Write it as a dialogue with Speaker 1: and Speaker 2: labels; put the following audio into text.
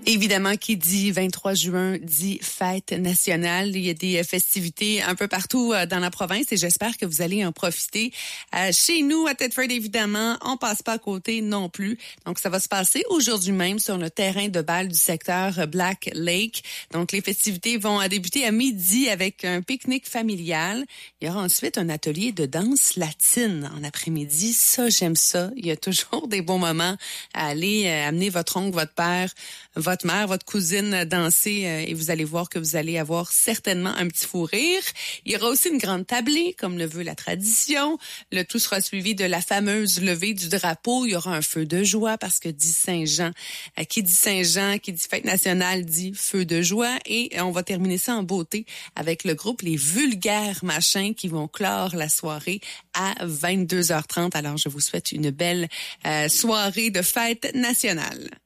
Speaker 1: Évidemment, qui dit 23 juin dit fête nationale. Il y a des festivités un peu partout dans la province et j'espère que vous allez en profiter. Chez nous, à Thetford, évidemment, on passe pas à côté non plus. Donc, ça va se passer aujourd'hui même sur le terrain de balle du secteur Black Lake. Donc, les festivités vont débuter à midi avec un pique-nique familial. Il y aura ensuite un atelier de danse latine en après-midi. Ça, j'aime ça. Il y a toujours des bons moments à aller amener votre oncle, votre père, votre mère, votre cousine danser et vous allez voir que vous allez avoir certainement un petit fou rire. Il y aura aussi une grande tablée, comme le veut la tradition. Le tout sera suivi de la fameuse levée du drapeau. Il y aura un feu de joie parce que dit Saint-Jean. Qui dit Saint-Jean, qui dit fête nationale, dit feu de joie. Et on va terminer ça en beauté avec le groupe Les Vulgaires Machins qui vont clore la soirée à 22h30. Alors, je vous souhaite une belle soirée de fête nationale.